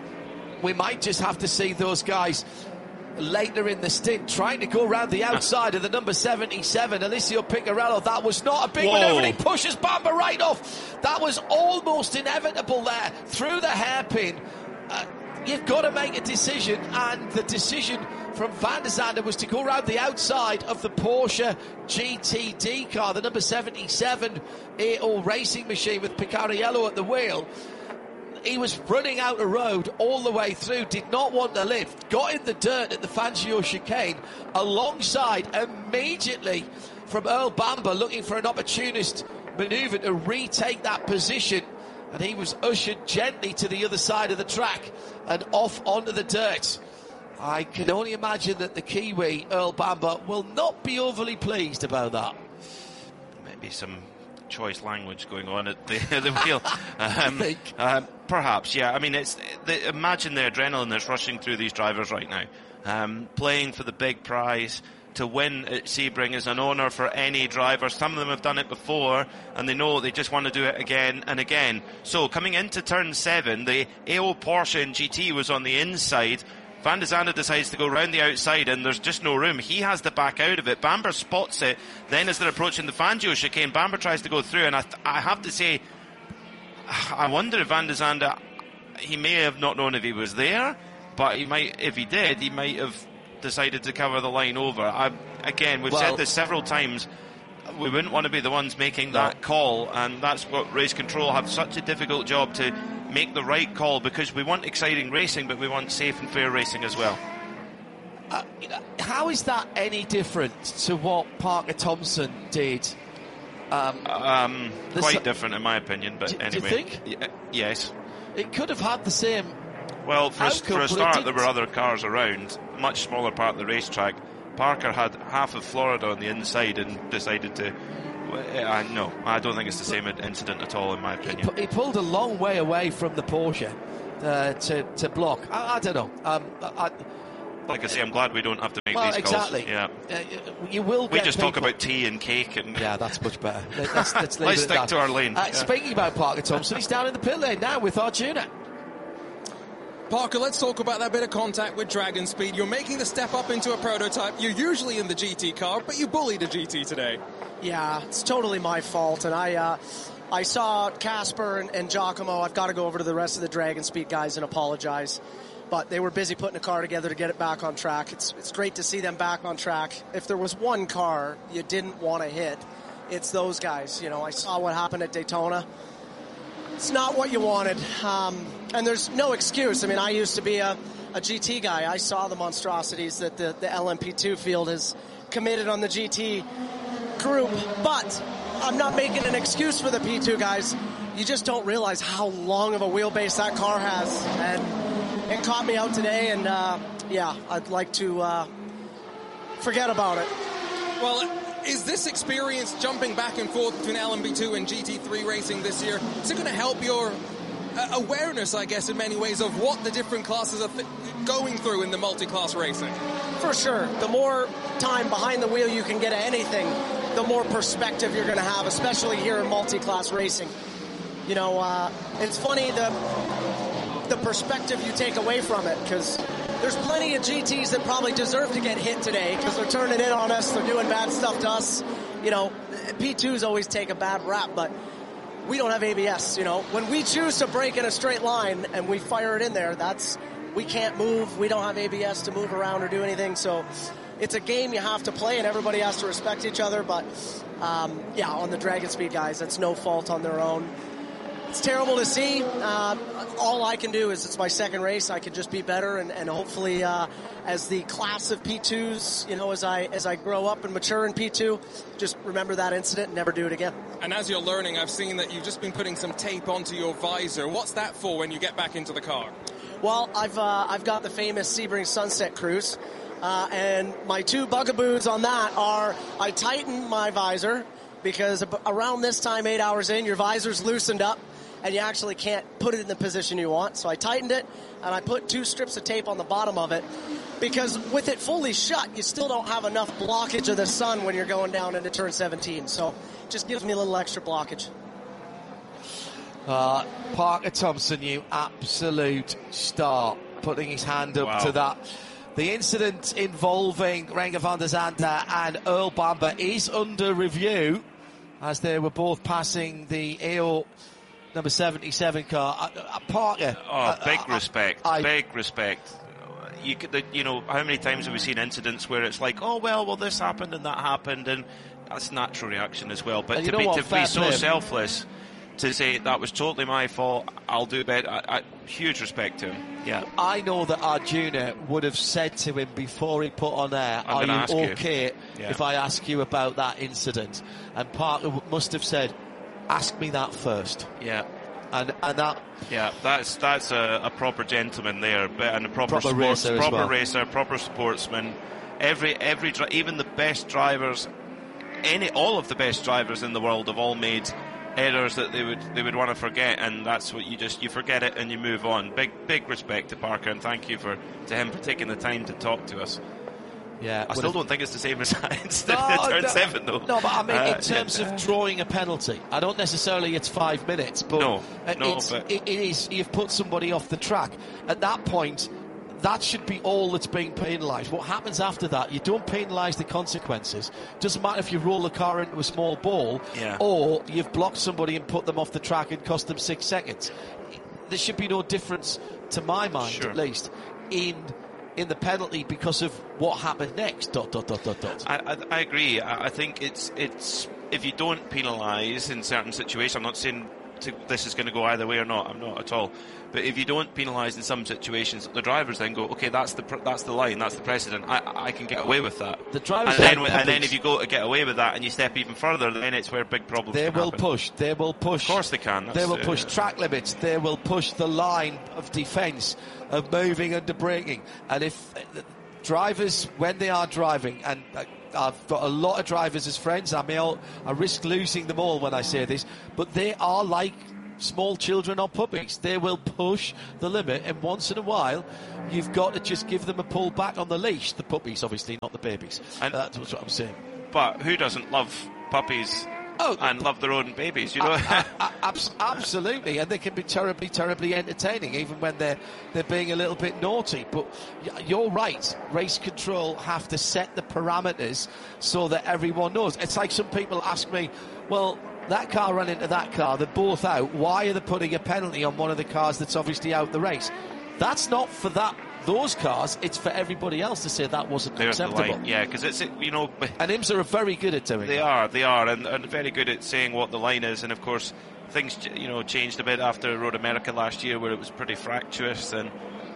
we might just have to see those guys later in the stint trying to go around the outside of the number seventy-seven, Alessio Piccarello. That was not a big Whoa. manoeuvre. He pushes Bamber right off. That was almost inevitable there through the hairpin. Uh, you've got to make a decision, and the decision from van der Zande was to go around the outside of the Porsche G T D car, the number seventy-seven A O racing machine with Picariello at the wheel. He was running out a road all the way through, did not want to lift, got in the dirt at the Fangio chicane alongside immediately from Earl Bamber, looking for an opportunist manoeuvre to retake that position, and he was ushered gently to the other side of the track and off onto the dirt. I can only imagine that the Kiwi, Earl Bamber, will not be overly pleased about that. Maybe some choice language going on at the, the wheel. Um, uh, perhaps, yeah. I mean, it's the, imagine the adrenaline that's rushing through these drivers right now. Um, playing for the big prize. To win at Sebring is an honour for any driver. Some of them have done it before, and they know they just want to do it again and again. So coming into turn seven, the A O Porsche and G T was on the inside. Van der Zande decides to go round the outside, and there's just no room. He has to back out of it. Bamber spots it. Then as they're approaching the Fangio chicane, Bamber tries to go through, and I, th- I have to say, I wonder if Van der Zande, he may have not known if he was there, but he might, if he did, he might have decided to cover the line over. I, again, we've well, said this several times, we wouldn't want to be the ones making that no. call, and that's what race control have such a difficult job to make the right call, because we want exciting racing, but we want safe and fair racing as well. uh, how is that any different to what Parker Thompson did? Um, um, the quite s- different, in my opinion. But Do- do you anyway, think? Y- yes. It could have had the same. Well, for, a, outcome, for a but it start, there didn't. were other cars around, much smaller part of the racetrack. Parker had half of Florida on the inside and decided to. Uh, no, I don't think it's the same incident at all, in my He, opinion. pu- he pulled a long way away from the Porsche uh, to to block. I, I don't know. Um, I, Like I say, I'm glad we don't have to make well, these exactly. calls. Yeah. Uh, you will. We get just talk people- about tea and cake and. Yeah, that's much better. Let- Let's, let's, leave Let's it at stick that. to our lane. Uh, Yeah. Speaking about Parker Thompson, he's down in the pit lane now with Arjuna. Parker, let's talk about that bit of contact with Dragon Speed. You're making the step up into a prototype. You're usually in the G T car, but you bullied a G T today. Yeah, it's totally my fault. And I uh, I saw Casper and, and Giacomo. I've got to go over to the rest of the Dragon Speed guys and apologize. But they were busy putting a car together to get it back on track. It's it's great to see them back on track. If there was one car you didn't want to hit, it's those guys. You know, I saw what happened at Daytona. It's not what you wanted. Um, and there's no excuse. I mean, I used to be a, a G T guy. I saw the monstrosities that the, the L M P two field has committed on the G T group. But I'm not making an excuse for the P two guys. You just don't realize how long of a wheelbase that car has. And it caught me out today. And, uh, yeah, I'd like to uh, forget about it. Well, is this experience jumping back and forth between L M P two and G T three racing this year, is it going to help your uh, awareness, I guess, in many ways, of what the different classes are th- going through in the multi-class racing? For sure. The more time behind the wheel you can get at anything, the more perspective you're going to have, especially here in multi-class racing. You know, uh, it's funny the the perspective you take away from it, because there's plenty of G Ts that probably deserve to get hit today because they're turning in on us, they're doing bad stuff to us. You know, P twos always take a bad rap, but we don't have A B S, you know. When we choose to brake in a straight line and we fire it in there, that's, we can't move, we don't have A B S to move around or do anything, so it's a game you have to play and everybody has to respect each other, but um, yeah, on the Dragon Speed guys, that's no fault on their own. It's terrible to see. Uh, all I can do is, it's my second race. I can just be better, and, and hopefully, uh, as the class of P twos, you know, as I as I grow up and mature in P two, just remember that incident and never do it again. And as you're learning, I've seen that you've just been putting some tape onto your visor. What's that for when you get back into the car? Well, I've uh, I've got the famous Sebring Sunset Cruise, uh, and my two bugaboos on that are I tighten my visor because around this time, eight hours in, your visor's loosened up. And you actually can't put it in the position you want. So I tightened it, and I put two strips of tape on the bottom of it, because with it fully shut, you still don't have enough blockage of the sun when you're going down into turn seventeen. So it just gives me a little extra blockage. Uh, Parker Thompson, you absolute star, putting his hand up Wow. to that. The incident involving Renger van der Zande and Earl Bamber is under review, as they were both passing the A O number seventy-seven car. Uh, uh, Parker. Oh, uh, big uh, respect. I, big respect. You could, the- you know, how many times have we seen incidents where it's like, oh well, well this happened and that happened, and that's natural reaction as well. But And to you know be what? to Fair be so play. selfless, to say that was totally my fault, I'll do better. I, I, huge respect to him. Yeah. I know that Arjuna would have said to him before he put on air, I'm are gonna you ask you." okay Yeah. if I ask you about that incident? And Parker w- must have said, ask me that first. Yeah. And and that Yeah, that's that's a, a proper gentleman there, but and a proper, Proper sports, racer as proper well. racer, proper sportsman. Every every dri- even the best drivers, any all of the best drivers in the world have all made errors that they would they would want to forget, and that's what you just you forget it and you move on. Big big respect to Parker, and thank you for to him for taking the time to talk to us. yeah. I would still have- don't think it's the same as instead No, of turn no, seven though. No, but I mean, Uh, in terms yeah. of drawing a penalty, I don't necessarily it's five minutes, but No, uh, no, it's, but- it, it is. You've put somebody off the track. At that point, that should be all that's being penalised. What happens after that, you don't penalise the consequences. Doesn't matter if you roll the car into a small ball, Yeah. or you've blocked somebody and put them off the track and cost them six seconds. There should be no difference, to my mind Sure. at least, in in the penalty because of what happened next. Dot dot dot dot dot. I, I, I agree. I, I think it's it's if you don't penalise in certain situations. I'm not saying to, this is going to go either way or not. I'm not at all. But if you don't penalise in some situations, the drivers then go, okay, that's the pr- that's the line, that's the precedent. I, I can get away with that. The drivers and then, and then if you go to get away with that and you step even further, then it's where big problems They can will happen. push. They will push. Of course they can. That's They will it, push yeah. track track limits. They will push the line of defence, of moving and braking. And if uh, drivers, when they are driving, and uh, I've got a lot of drivers as friends, I may all, I risk losing them all when I say this, but they are like small children or puppies. They will push the limit, and once in a while you've got to just give them a pull back on the leash. The puppies, obviously, not the babies. And that's what I'm saying. But who doesn't love puppies Oh, and love their own babies, you know? A- a- abs- absolutely, and they can be terribly, terribly entertaining, even when they're they're being a little bit naughty. But y- you're right, race control have to set the parameters so that everyone knows. It's like some people ask me, well, that car ran into that car, they're both out, why are they putting a penalty on one of the cars that's obviously out the race? That's not for that those cars, it's for everybody else to say that wasn't There's the acceptable. line, yeah, because it's, you know... And IMSA are very good at doing They that. are, they are, and, and very good at saying what the line is, and of course, things, you know, changed a bit after Road America last year, where it was pretty fractious, and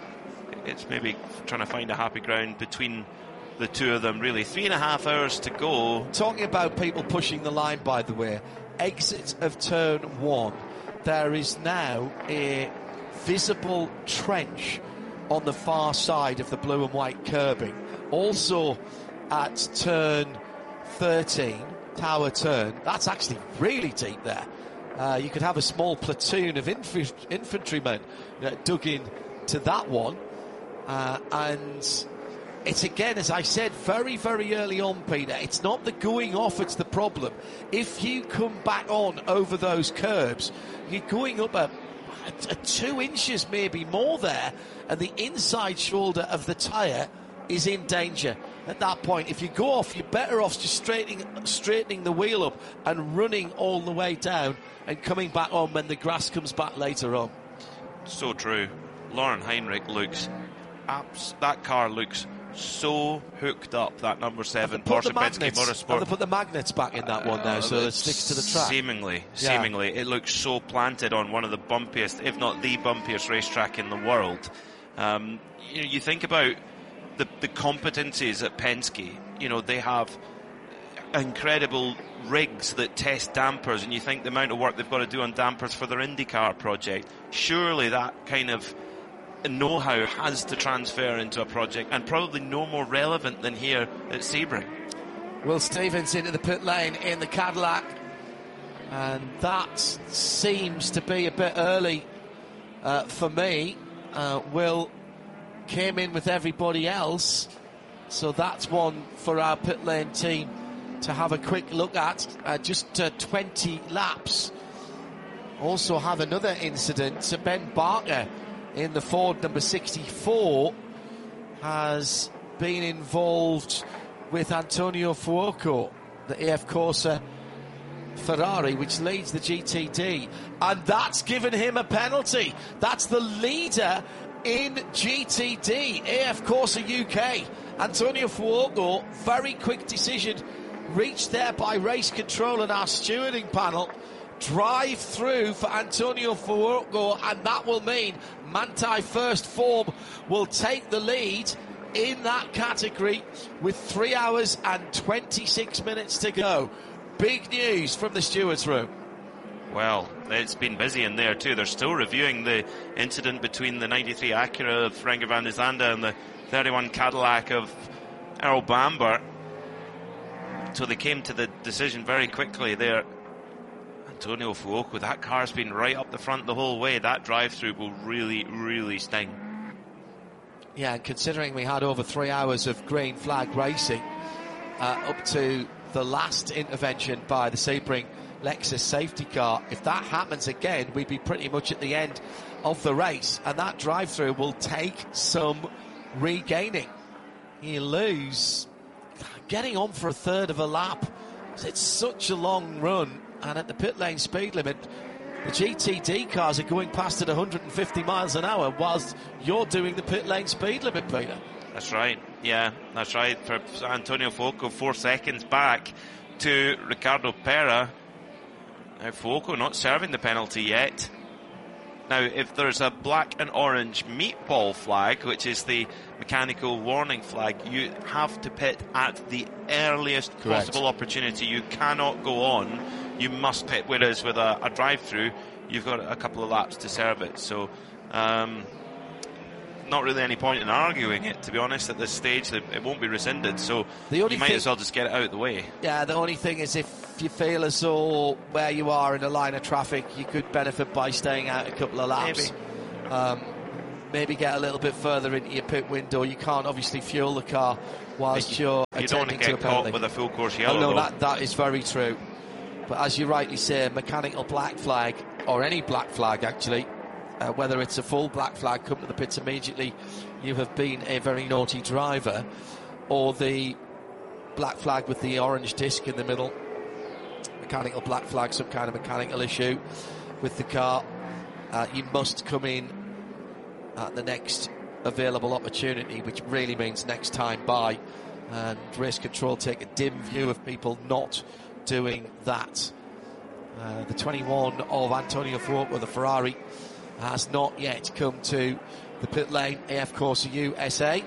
it's maybe trying to find a happy ground between the two of them, really. Three and a half hours to go. Talking about people pushing the line, by the way, exit of turn one, there is now a visible trench on the far side of the blue and white curbing. Also at turn thirteen, Tower Turn, that's actually really deep there. Uh, you could have a small platoon of inf- infantrymen uh, dug in to that one. Uh, and it's again, as I said, very, very early on, Peter. It's not the going off, it's the problem. If you come back on over those curbs, you're going up a, a, a two inches, maybe more there, and the inside shoulder of the tyre is in danger. At that point, if you go off, you're better off just straightening, straightening the wheel up and running all the way down and coming back on when the grass comes back later on. So true. Lauren Heinrich looks, abs- that car looks so hooked up, that number seven Put Porsche the Penske magnets, Motorsport. have they put the magnets back in that one now, so it sticks to the track? Seemingly, Yeah. seemingly. It looks so planted on one of the bumpiest, if not the bumpiest racetrack in the world. Um, you know, you think about the, the competencies at Penske. You know, they have incredible rigs that test dampers, and you think the amount of work they've got to do on dampers for their IndyCar project. Surely that kind of know-how has to transfer into a project, and probably no more relevant than here at Sebring. Will Stevens into the pit lane in the Cadillac, and that seems to be a bit early uh, for me. Uh, Will came in with everybody else, so that's one for our pit lane team to have a quick look at. Uh, just uh, twenty laps. Also have another incident. So Ben Barker in the Ford number sixty-four has been involved with Antonio Fuoco, the A F Corsa Ferrari, which leads the G T D, and that's given him a penalty. That's the leader in G T D, A F Corsa U K. Antonio Fuoco, very quick decision, reached there by race control and our stewarding panel. Drive through for Antonio Fuoco, and that will mean Manthey First Form will take the lead in that category with three hours and twenty-six minutes to go. Big news from the stewards' room. Well, it's been busy in there too. They're still reviewing the incident between the ninety-three Acura of Renger van der Zande and the thirty-one Cadillac of Earl Bamber. So they came to the decision very quickly there. Antonio Fuoco, that car's been right up the front the whole way. That drive-through will really, really sting. Yeah, and considering we had over three hours of green flag racing uh, up to the last intervention by the Sebring Lexus safety car, if that happens again, we'd be pretty much at the end of the race, and that drive-through will take some regaining. You lose getting on for a third of a lap. It's such a long run, and at the pit lane speed limit, the G T D cars are going past at one hundred fifty miles an hour whilst you're doing the pit lane speed limit, Peter. That's right, yeah, that's right. For Antonio Fuoco, four seconds back to Ricardo Pera. Now Fuoco not serving the penalty yet. Now, if there's a black and orange meatball flag, which is the mechanical warning flag, you have to pit at the earliest Correct. possible opportunity. You cannot go on. You must pit. Whereas with a, a drive-through, you've got a couple of laps to serve it. So, um, not really any point in arguing it, to be honest, at this stage. It won't be rescinded, so The only you might thing- as well just get it out of the way. Yeah, the only thing is if you feel as though where you are in a line of traffic, you could benefit by staying out a couple of laps. Maybe. Um, maybe get a little bit further into your pit window. You can't obviously fuel the car whilst You- you're You don't want to attending to a get caught penalty. with a full course Oh, yellow, no, though. that, that is very true. But as you rightly say, mechanical black flag, or any black flag actually, uh, whether it's a full black flag, come to the pits immediately, you have been a very naughty driver, or the black flag with the orange disc in the middle, mechanical black flag, some kind of mechanical issue with the car, uh, you must come in at the next available opportunity, which really means next time by, and race control take a dim view of people not doing that. Uh, the twenty-one of Antonio Fuoco, the Ferrari, has not yet come to the pit lane, A F Corsa U S A.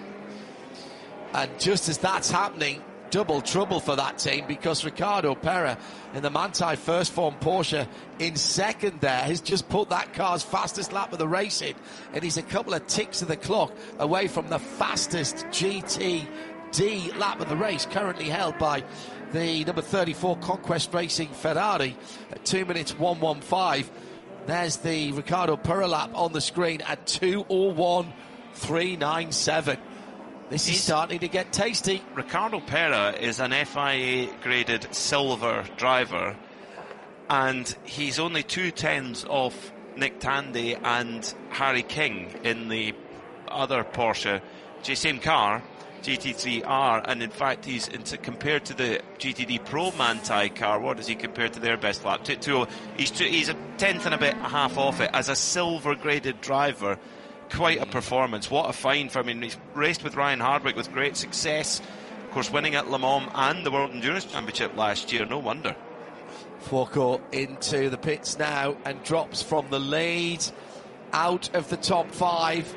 And just as that's happening, double trouble for that team, because Ricardo Pera in the Manthey first form Porsche in second there has just put that car's fastest lap of the race in, and he's a couple of ticks of the clock away from the fastest G T D lap of the race, currently held by the number thirty-four Conquest Racing Ferrari at two minutes one one five. There's the Ricardo Pera lap on the screen at two oh one three nine seven. This is He's- starting to get tasty. Ricardo Pera is an F I A graded silver driver, and he's only two tenths off Nick Tandy and Harry King in the other Porsche, same car, G T three R, and in fact he's into, compared to the G T D Pro Manthey car, what does he compare to their best lap? To, to, he's, to, he's a tenth and a bit, a half off it. As a silver graded driver, quite a performance. What a find for him. I mean, he's raced with Ryan Hardwick with great success, of course winning at Le Mans and the World Endurance Championship last year, no wonder. Fuoco into the pits now and drops from the lead out of the top five.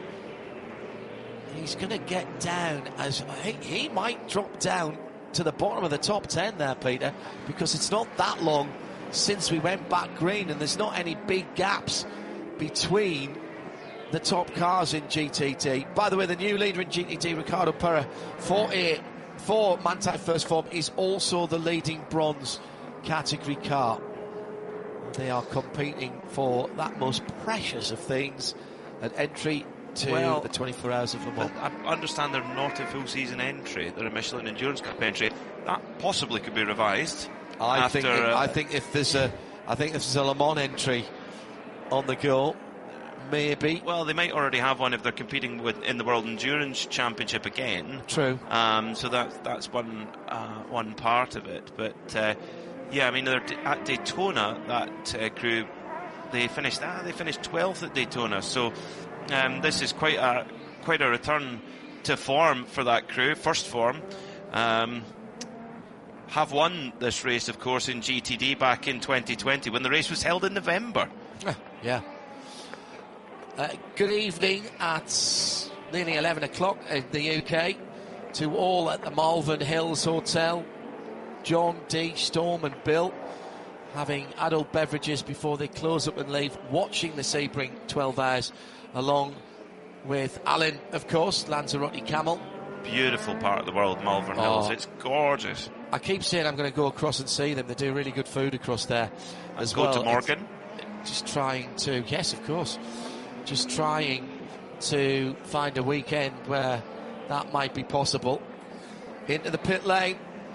He's going to get down as he, he might drop down to the bottom of the top ten there, Peter, because it's not that long since we went back green and there's not any big gaps between the top cars in G T D. By the way, the new leader in G T D, Ricardo Pera, for a for Manthey First Form, is also the leading bronze category car. They are competing for that most precious of things, an entry to Well, the twenty-four hours of Le Mans. But I understand they're not a full season entry, they're a Michelin Endurance Cup entry. That possibly could be revised. I after, think uh, I think if there's a I think if there's a Le Mans entry on the go, maybe. Well, they might already have one if they're competing with in the World Endurance Championship again. True. Um, so that's that's one uh, one part of it. But uh, yeah, I mean, they're d- at Daytona. That uh, crew, they finished ah, they finished twelfth at Daytona. So um, this is quite a quite a return to form for that crew. First form. Um, have won this race, of course, in G T D back in twenty twenty when the race was held in November. Yeah. Uh, good evening at nearly eleven o'clock in the U K to all at the Malvern Hills Hotel. John, Dee, Storm and Bill having adult beverages before they close up and leave, watching the Sebring twelve hours along with Alan, of course, Lanzarote Camel. Beautiful part of the world, Malvern Hills. Oh. It's gorgeous. I keep saying I'm going to go across and see them. They do really good food across there as Go well. to Morgan. It's just trying to, yes, of course, just trying to find a weekend where that might be possible. Into the pit lane.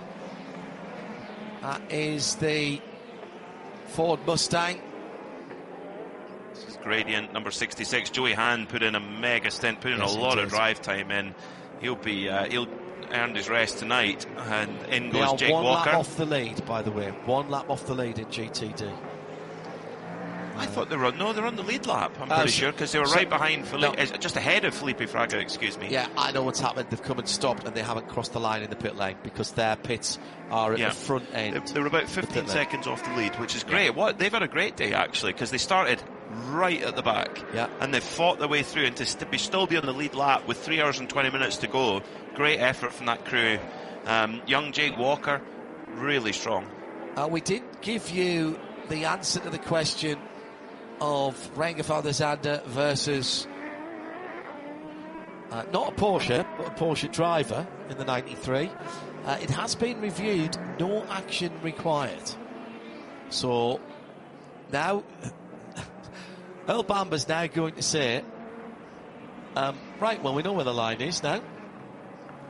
That is the Ford Mustang. This is Gradient number sixty-six. Joey Hand put in a mega stint, put in Yes, a he lot did. of drive time in. He'll be uh, he'll earn his rest tonight, and in They goes are Jake one Walker. lap off the lead, by the way. One lap off the lead in G T D. I thought they were on, no, they're on the lead lap, I'm Uh, pretty so- sure, because they were so- right behind, Felipe, no. uh, just ahead of Felipe Fraga, excuse me. Yeah, I know what's happened. They've come and stopped, and they haven't crossed the line in the pit lane because their pits are at Yeah. the front end. They, they were about fifteen lane. seconds off the lead, which is great. What they've had a great day actually, because they started right at the back, Yeah. and they've fought their way through, and to st- be still be on the lead lap with three hours and twenty minutes to go. Great effort from that crew. Um, young Jake Walker, really strong. Uh, we didn't give you the answer to the question of Renger van der Zande versus uh, not a Porsche, but a Porsche driver in the ninety-three. Uh, it has been reviewed, no action required. So now Earl Bamber's now going to say, um, right, well, we know where the line is now.